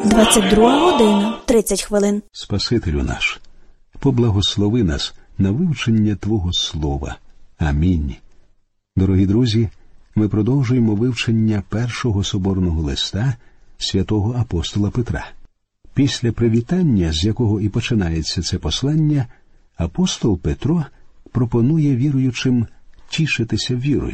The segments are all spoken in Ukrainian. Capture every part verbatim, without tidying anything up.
двадцять друга година, тридцять хвилин. Спасителю наш, поблагослови нас на вивчення Твого Слова. Амінь. Дорогі друзі, ми продовжуємо вивчення першого соборного листа святого апостола Петра. Після привітання, з якого і починається це послання, апостол Петро пропонує віруючим тішитися вірою.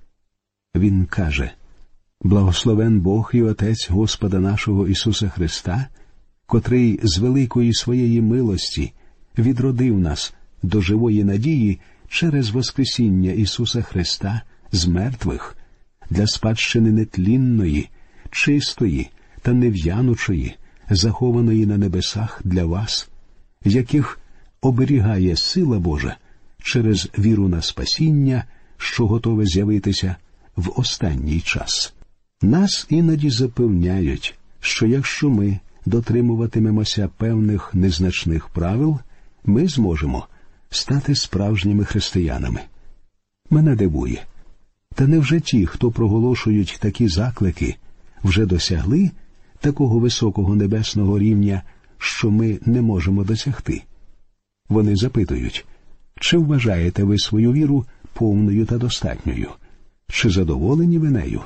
Він каже: «Благословен Бог і Отець Господа нашого Ісуса Христа, котрий з великої своєї милості відродив нас до живої надії через воскресіння Ісуса Христа з мертвих для спадщини нетлінної, чистої та нев'янучої, захованої на небесах для вас, яких оберігає сила Божа через віру на спасіння, що готове з'явитися в останній час». Нас іноді запевняють, що якщо ми дотримуватимемося певних незначних правил, ми зможемо стати справжніми християнами. Мене дивує. Та невже ті, хто проголошують такі заклики, вже досягли такого високого небесного рівня, що ми не можемо досягти? Вони запитують: чи вважаєте ви свою віру повною та достатньою? Чи задоволені ви нею?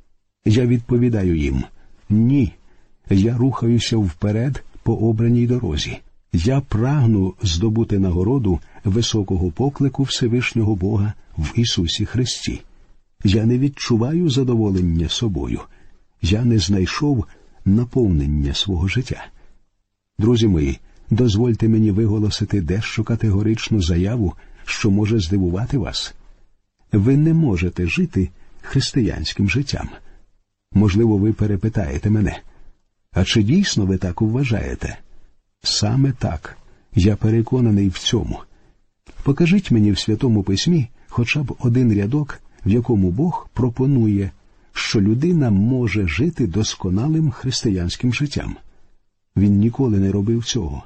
Я відповідаю їм: ні, я рухаюся вперед по обраній дорозі. Я прагну здобути нагороду високого поклику Всевишнього Бога в Ісусі Христі. Я не відчуваю задоволення собою. Я не знайшов наповнення свого життя. Друзі мої, дозвольте мені виголосити дещо категоричну заяву, що може здивувати вас. Ви не можете жити християнським життям. Можливо, ви перепитаєте мене: а чи дійсно ви так вважаєте? Саме так. Я переконаний в цьому. Покажіть мені в Святому Письмі хоча б один рядок, в якому Бог пропонує, що людина може жити досконалим християнським життям. Він ніколи не робив цього.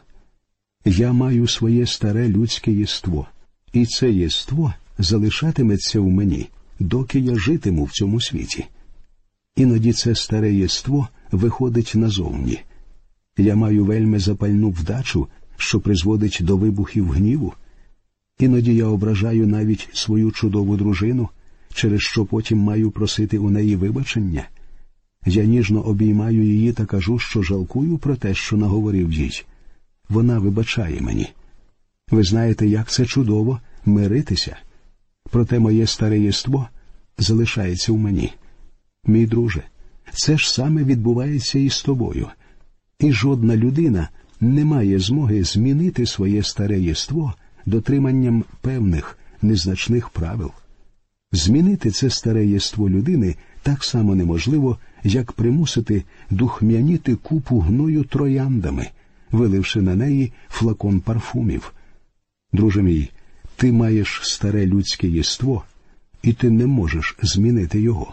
Я маю своє старе людське єство, і це єство залишатиметься в мені, доки я житиму в цьому світі. Іноді це старе єство виходить назовні. Я маю вельми запальну вдачу, що призводить до вибухів гніву. Іноді я ображаю навіть свою чудову дружину, через що потім маю просити у неї вибачення. Я ніжно обіймаю її та кажу, що жалкую про те, що наговорив їй. Вона вибачає мені. Ви знаєте, як це чудово – миритися. Проте моє старе єство залишається в мені. Мій друже, це ж саме відбувається і з тобою. І жодна людина не має змоги змінити своє старе єство дотриманням певних незначних правил. Змінити це старе єство людини так само неможливо, як примусити духмяніти купу гною трояндами, виливши на неї флакон парфумів. Друже мій, ти маєш старе людське єство, і ти не можеш змінити його.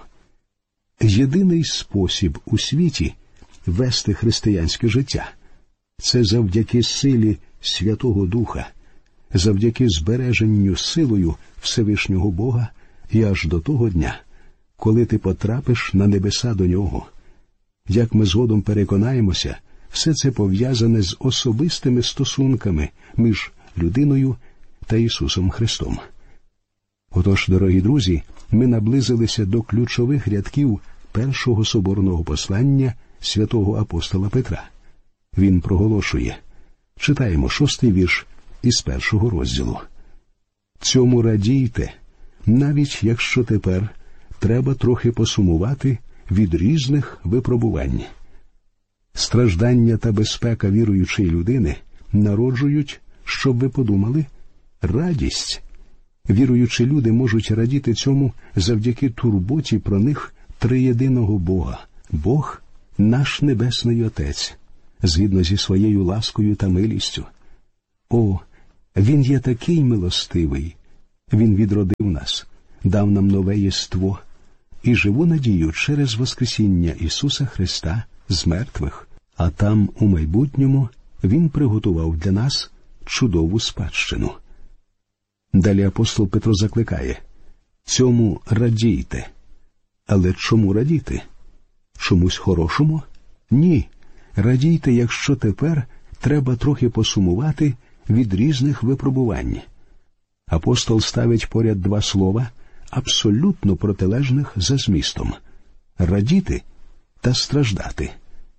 Єдиний спосіб у світі вести християнське життя – це завдяки силі Святого Духа, завдяки збереженню силою Всевишнього Бога і аж до того дня, коли ти потрапиш на небеса до Нього. Як ми згодом переконаємося, все це пов'язане з особистими стосунками між людиною та Ісусом Христом. Отож, дорогі друзі, ми наблизилися до ключових рядків першого соборного послання святого апостола Петра. Він проголошує. Читаємо шостий вірш із першого розділу. «Цьому радійте, навіть якщо тепер треба трохи посумувати від різних випробувань». Страждання та безпека віруючої людини народжують, щоб ви подумали, радість. Віруючі люди можуть радіти цьому завдяки турботі про них триєдиного Бога. Бог – наш Небесний Отець, згідно зі своєю ласкою та милістю. О, Він є такий милостивий. Він відродив нас, дав нам нове єство і живу надію через воскресіння Ісуса Христа з мертвих. А там, у майбутньому, Він приготував для нас чудову спадщину. Далі апостол Петро закликає: «Цьому радійте». Але чому радіти? Чомусь хорошому? Ні. Радійте, якщо тепер треба трохи посумувати від різних випробувань. Апостол ставить поряд два слова, абсолютно протилежних за змістом – радіти та страждати.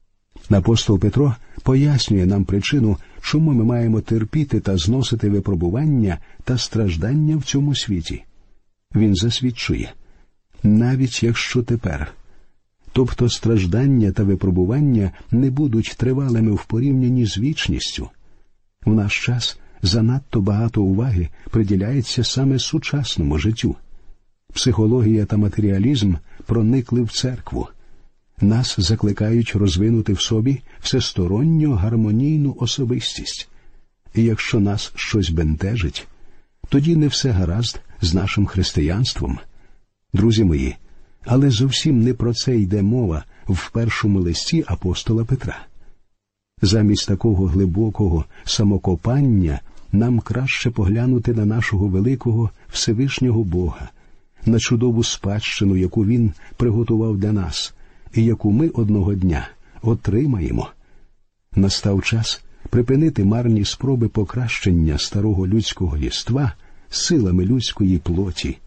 Апостол Петро пояснює нам причину, чому ми маємо терпіти та зносити випробування та страждання в цьому світі. Він засвідчує – навіть якщо тепер. Тобто страждання та випробування не будуть тривалими в порівнянні з вічністю. В наш час занадто багато уваги приділяється саме сучасному життю. Психологія та матеріалізм проникли в церкву. Нас закликають розвинути в собі всесторонньо гармонійну особистість. І якщо нас щось бентежить, тоді не все гаразд з нашим християнством. Друзі мої, але зовсім не про це йде мова в першому листі апостола Петра. Замість такого глибокого самокопання нам краще поглянути на нашого великого Всевишнього Бога, на чудову спадщину, яку Він приготував для нас, і яку ми одного дня отримаємо. Настав час припинити марні спроби покращення старого людського єства силами людської плоті.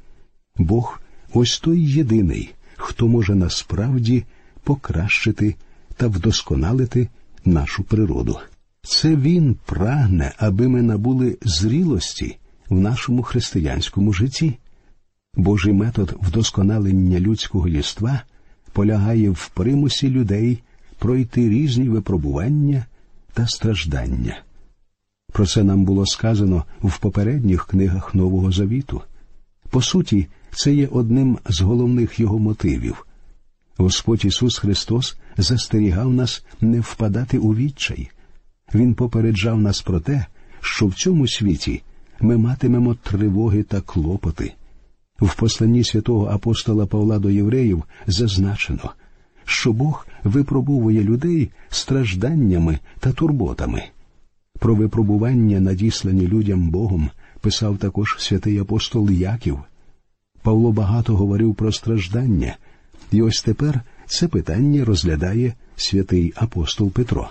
Бог – ось той єдиний, хто може насправді покращити та вдосконалити нашу природу. Це Він прагне, аби ми набули зрілості в нашому християнському житті. Божий метод вдосконалення людського єства полягає в примусі людей пройти різні випробування та страждання. Про це нам було сказано в попередніх книгах Нового Завіту. По суті, це є одним з головних його мотивів. Господь Ісус Христос застерігав нас не впадати у відчай. Він попереджав нас про те, що в цьому світі ми матимемо тривоги та клопоти. В посланні святого апостола Павла до євреїв зазначено, що Бог випробовує людей стражданнями та турботами. Про випробування, надіслані людям Богом, писав також святий апостол Яків. Павло багато говорив про страждання, і ось тепер це питання розглядає святий апостол Петро.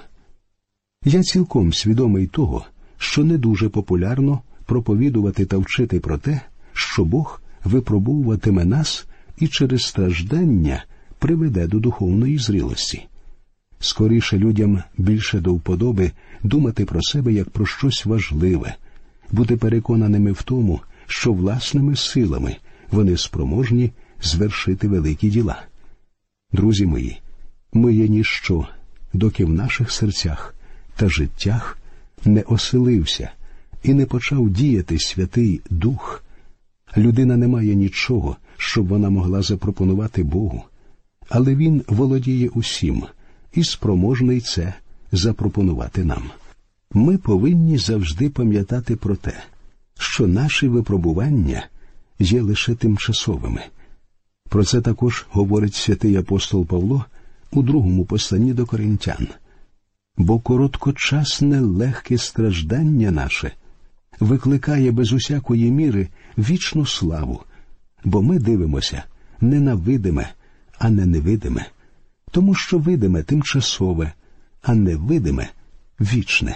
Я цілком свідомий того, що не дуже популярно проповідувати та вчити про те, що Бог випробовуватиме нас і через страждання приведе до духовної зрілості. Скоріше людям більше до вподоби думати про себе як про щось важливе, бути переконаними в тому, що власними силами вони спроможні звершити великі діла. Друзі мої, ми є ніщо, доки в наших серцях та життях не оселився і не почав діяти Святий Дух. Людина не має нічого, щоб вона могла запропонувати Богу, але Він володіє усім і спроможний це запропонувати нам. Ми повинні завжди пам'ятати про те, що наші випробування є лише тимчасовими. Про це також говорить святий апостол Павло у другому посланні до Коринтян. Бо короткочасне легке страждання наше викликає без усякої міри вічну славу, бо ми дивимося не на видиме, а не невидиме, тому що видиме тимчасове, а невидиме вічне.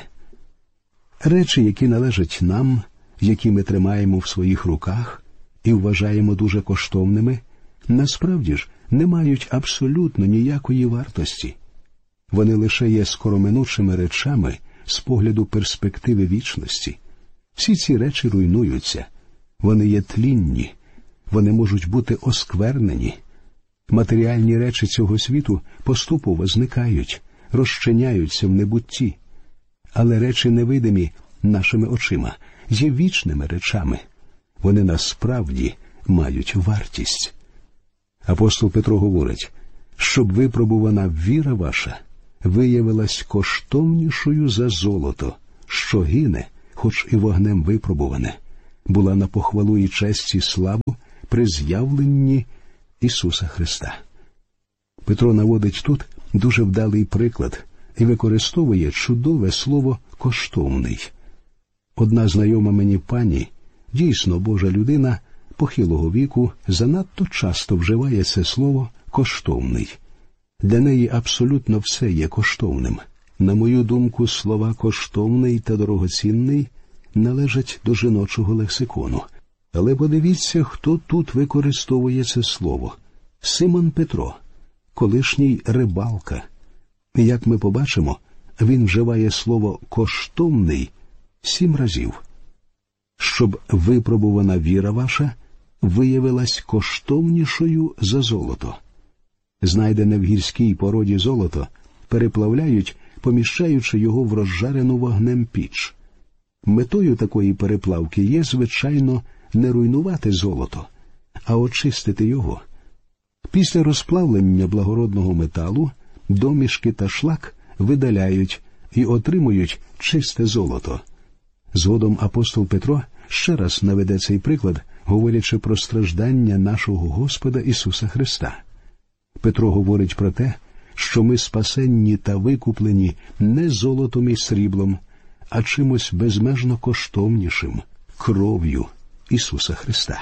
Речі, які належать нам, які ми тримаємо в своїх руках і вважаємо дуже коштовними, насправді ж не мають абсолютно ніякої вартості. Вони лише є скороминучими речами з погляду перспективи вічності. Всі ці речі руйнуються, вони є тлінні, вони можуть бути осквернені. Матеріальні речі цього світу поступово зникають, розчиняються в небутті. Але речі невидимі нашими очима є вічними речами. Вони насправді мають вартість. Апостол Петро говорить, щоб випробувана віра ваша виявилась коштовнішою за золото, що гине, хоч і вогнем випробуване, була на похвалу і честь і славу при з'явленні Ісуса Христа. Петро наводить тут дуже вдалий приклад і використовує чудове слово «коштовний». Одна знайома мені пані, дійсно Божа людина, похилого віку, занадто часто вживає це слово «коштовний». Для неї абсолютно все є коштовним. На мою думку, слова «коштовний» та «дорогоцінний» належать до жіночого лексикону. Але подивіться, хто тут використовує це слово. Симон Петро, колишній рибалка. І, як ми побачимо, він вживає слово «коштовний» сім разів. Щоб випробувана віра ваша виявилась коштовнішою за золото. Знайдене в гірській породі золото переплавляють, поміщаючи його в розжарену вогнем піч. Метою такої переплавки є, звичайно, не руйнувати золото, а очистити його. Після розплавлення благородного металу домішки та шлак видаляють і отримують чисте золото. Згодом апостол Петро ще раз наведе цей приклад, говорячи про страждання нашого Господа Ісуса Христа. Петро говорить про те, що ми спасенні та викуплені не золотом і сріблом, а чимось безмежно коштовнішим – кров'ю Ісуса Христа.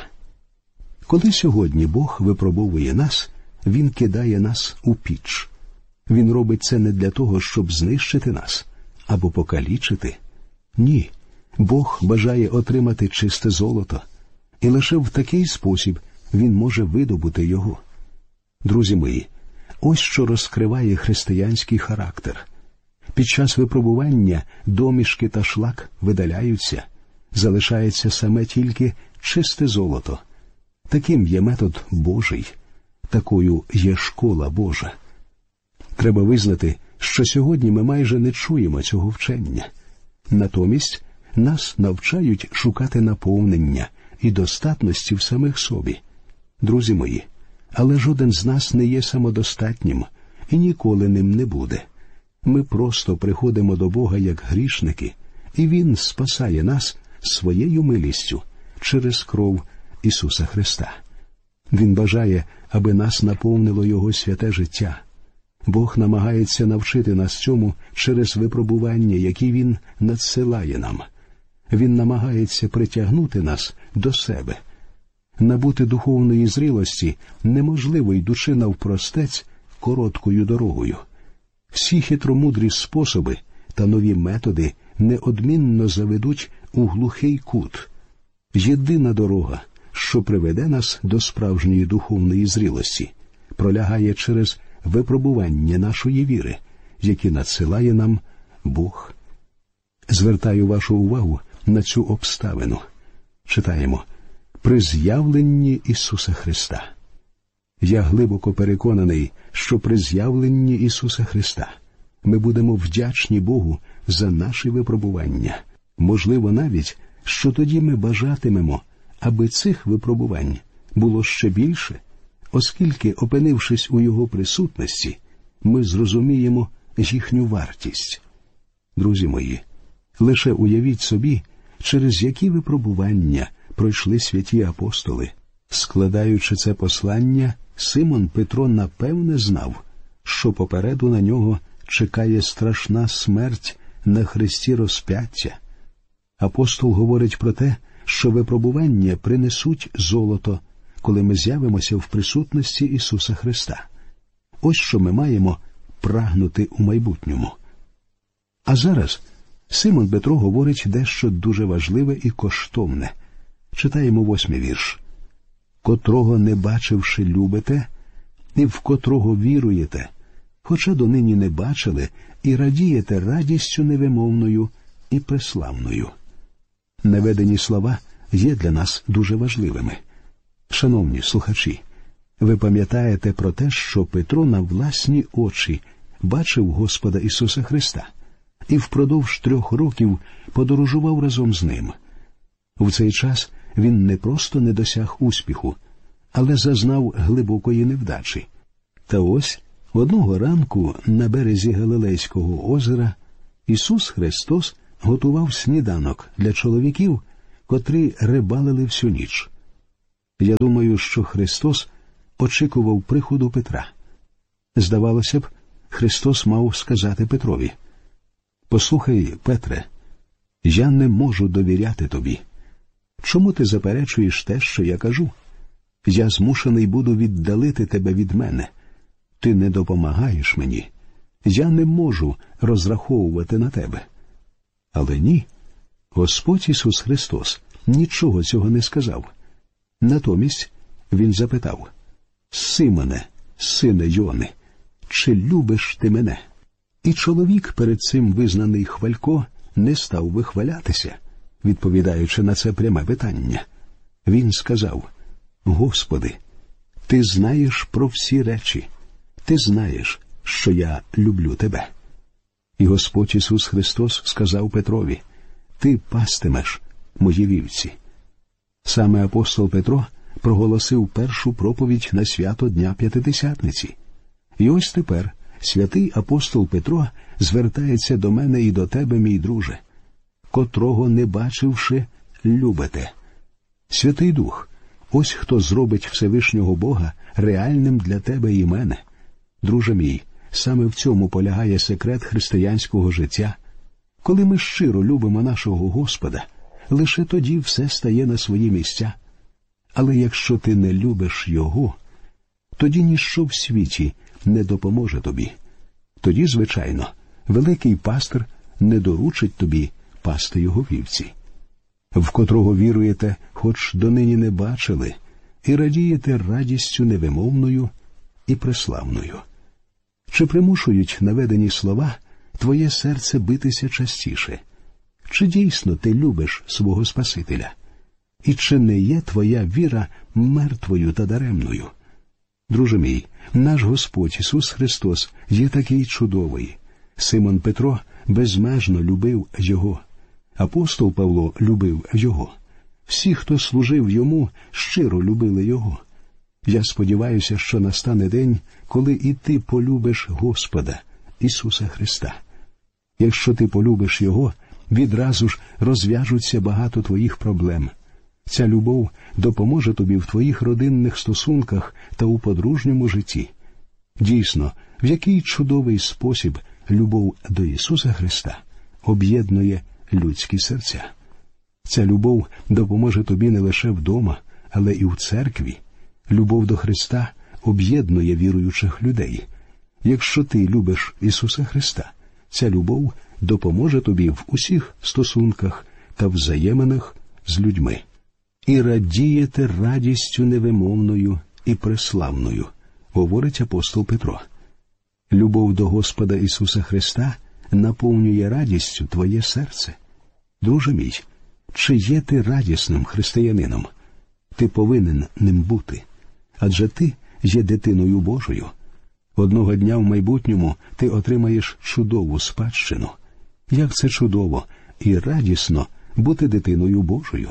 Коли сьогодні Бог випробовує нас, Він кидає нас у піч. Він робить це не для того, щоб знищити нас або покалічити. Ні, Бог бажає отримати чисте золото, і лише в такий спосіб Він може видобути його. Друзі мої, ось що розкриває християнський характер. Під час випробування домішки та шлак видаляються, залишається саме тільки чисте золото. Таким є метод Божий, такою є школа Божа. Треба визнати, що сьогодні ми майже не чуємо цього вчення. Натомість нас навчають шукати наповнення і достатності в самих собі. Друзі мої, але жоден з нас не є самодостатнім і ніколи ним не буде. Ми просто приходимо до Бога як грішники, і Він спасає нас своєю милістю через кров Ісуса Христа. Він бажає, аби нас наповнило Його святе життя. Бог намагається навчити нас цьому через випробування, які Він надсилає нам. Він намагається притягнути нас до себе. Набути духовної зрілості неможливо, йдучи навпростець короткою дорогою. Всі хитромудрі способи та нові методи неодмінно заведуть у глухий кут. Єдина дорога, що приведе нас до справжньої духовної зрілості, пролягає через випробування нашої віри, які надсилає нам Бог. Звертаю вашу увагу на цю обставину. Читаємо «При з'явленні Ісуса Христа». Я глибоко переконаний, що при з'явленні Ісуса Христа ми будемо вдячні Богу за наші випробування. Можливо навіть, що тоді ми бажатимемо, аби цих випробувань було ще більше, оскільки, опинившись у Його присутності, ми зрозуміємо їхню вартість. Друзі мої, лише уявіть собі, через які випробування пройшли святі апостоли. Складаючи це послання, Симон Петро напевне знав, що попереду на нього чекає страшна смерть на хресті розп'яття. Апостол говорить про те, що випробування принесуть золото, коли ми з'явимося в присутності Ісуса Христа. Ось що ми маємо прагнути у майбутньому. А зараз Симон Петро говорить дещо дуже важливе і коштовне. Читаємо восьмий вірш. «Котрого не бачивши любите, і в котрого віруєте, хоча донині не бачили, і радієте радістю невимовною і преславною». Наведені слова є для нас дуже важливими. Шановні слухачі, ви пам'ятаєте про те, що Петро на власні очі бачив Господа Ісуса Христа і впродовж трьох років подорожував разом з Ним. В цей час він не просто не досяг успіху, але зазнав глибокої невдачі. Та ось одного ранку на березі Галилейського озера Ісус Христос готував сніданок для чоловіків, котрі рибалили всю ніч. Я думаю, що Христос очікував приходу Петра. Здавалося б, Христос мав сказати Петрові: «Послухай, Петре, я не можу довіряти тобі. Чому ти заперечуєш те, що я кажу? Я змушений буду віддалити тебе від мене. Ти не допомагаєш мені. я не можу розраховувати на тебе. Але ні, Господь Ісус Христос нічого цього не сказав. Натомість Він запитав: «Симоне, сине Йони, чи любиш ти мене?» І чоловік, перед цим визнаний хвалько, не став вихвалятися, відповідаючи на це пряме питання. Він сказав: «Господи, ти знаєш про всі речі, ти знаєш, що я люблю тебе». І Господь Ісус Христос сказав Петрові: «Ти пастимеш мої вівці». Саме апостол Петро проголосив першу проповідь на свято Дня П'ятидесятниці. І ось тепер святий апостол Петро звертається до мене і до тебе, мій друже, котрого, не бачивши, любите. Святий Дух – ось хто зробить Всевишнього Бога реальним для тебе і мене. Друже мій, саме в цьому полягає секрет християнського життя. Коли ми щиро любимо нашого Господа, лише тоді все стає на свої місця. Але якщо ти не любиш Його, тоді ніщо в світі не допоможе тобі. Тоді, звичайно, великий пастир не доручить тобі пасти його вівці. В котрого віруєте, хоч донині не бачили, і радієте радістю невимовною і преславною. Чи примушують наведені слова твоє серце битися частіше? Чи дійсно ти любиш свого Спасителя? І чи не є твоя віра мертвою та даремною? Друже мій, наш Господь Ісус Христос є такий чудовий. Симон Петро безмежно любив Його. Апостол Павло любив Його. Всі, хто служив Йому, щиро любили Його. Я сподіваюся, що настане день, коли і ти полюбиш Господа, Ісуса Христа. Якщо ти полюбиш Його, відразу ж розв'яжуться багато твоїх проблем. Ця любов допоможе тобі в твоїх родинних стосунках та у подружньому житті. Дійсно, в який чудовий спосіб любов до Ісуса Христа об'єднує людські серця. Ця любов допоможе тобі не лише вдома, але і в церкві. Любов до Христа об'єднує віруючих людей. Якщо ти любиш Ісуса Христа, ця любов допоможе тобі в усіх стосунках та взаєминах з людьми. «І радієте радістю невимовною і преславною», говорить апостол Петро. Любов до Господа Ісуса Христа наповнює радістю твоє серце. Друже мій, чи є ти радісним християнином? Ти повинен ним бути, адже ти є дитиною Божою. Одного дня в майбутньому ти отримаєш чудову спадщину. Як це чудово і радісно бути дитиною Божою.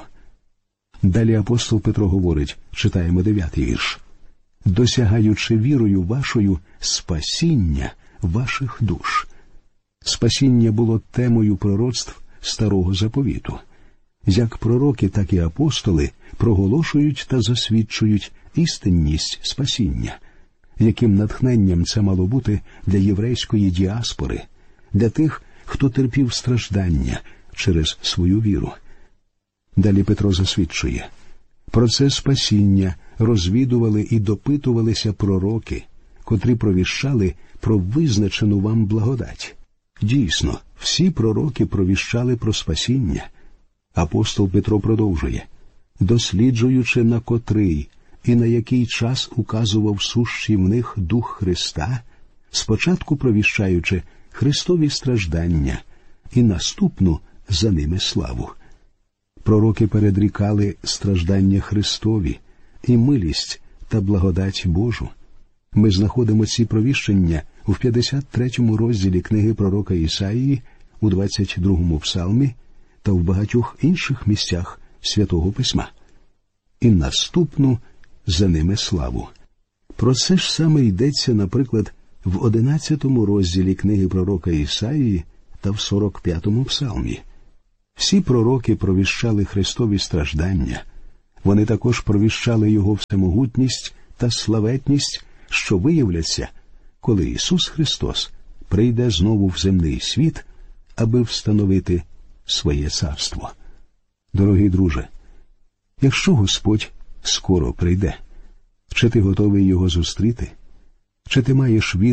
Далі апостол Петро говорить, читаємо дев'ятий вірш: «Досягаючи вірою вашою спасіння ваших душ». Спасіння було темою пророцтв Старого Заповіту. Як пророки, так і апостоли проголошують та засвідчують істинність спасіння. Яким натхненням це мало бути для єврейської діаспори, для тих, хто терпів страждання через свою віру. Далі Петро засвідчує: про це спасіння розвідували і допитувалися пророки, котрі провіщали про визначену вам благодать. Дійсно, всі пророки провіщали про спасіння. Апостол Петро продовжує: досліджуючи, на котрий і на який час указував сущий в них Дух Христа, спочатку провіщаючи Христові страждання і наступну за ними славу. Пророки передрікали страждання Христові і милість та благодать Божу. Ми знаходимо ці провіщення у п'ятдесят третьому розділі книги пророка Ісаїї, у двадцять другому псалмі та в багатьох інших місцях Святого Письма. І наступну за ними славу. Про це ж саме йдеться, наприклад, в одинадцятому розділі книги пророка Ісаїї та в сорок п'ятому псалмі. Всі пророки провіщали Христові страждання. Вони також провіщали Його всемогутність та славетність, що виявляться, коли Ісус Христос прийде знову в земний світ, аби встановити своє царство. Дорогий друже, якщо Господь скоро прийде, чи ти готовий Його зустріти? Чи ти маєш віру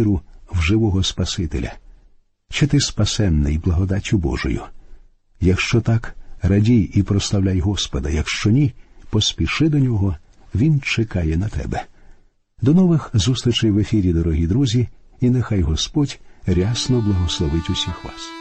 в живого Спасителя? Чи ти спасенний благодаттю Божою? Якщо так, радій і прославляй Господа, якщо ні, поспіши до Нього, Він чекає на тебе. До нових зустрічей в ефірі, дорогі друзі, і нехай Господь рясно благословить усіх вас.